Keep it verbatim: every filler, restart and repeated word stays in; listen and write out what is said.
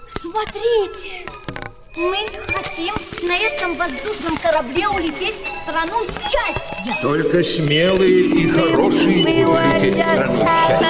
Смотрите! Мы хотим на этом воздушном корабле улететь в страну счастья. Только смелые и хорошие улететь в страну счастья.